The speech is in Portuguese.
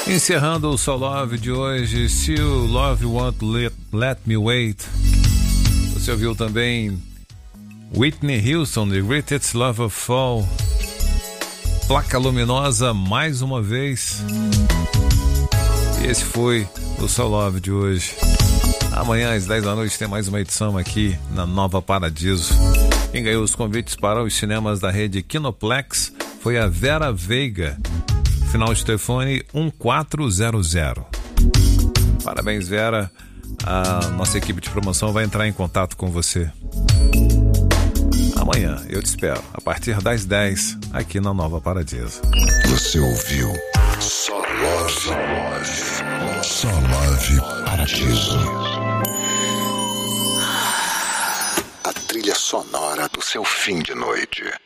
Encerrando o Soul Love de hoje, Still Love Won't Let Me Wait. Você ouviu também Whitney Houston, The Greatest Love of All. Placa Luminosa mais uma vez. E esse foi o Soul Love de hoje. Amanhã às 10 da noite tem mais uma edição aqui na Nova Paradiso. Quem ganhou os convites para os cinemas da rede Kinoplex foi a Vera Veiga. Final de telefone 1400. Parabéns, Vera. A nossa equipe de promoção vai entrar em contato com você. Amanhã eu te espero, a partir das 10, aqui na Nova Paradiso. Você ouviu Só Love. Só Love Paradiso. A trilha sonora do seu fim de noite.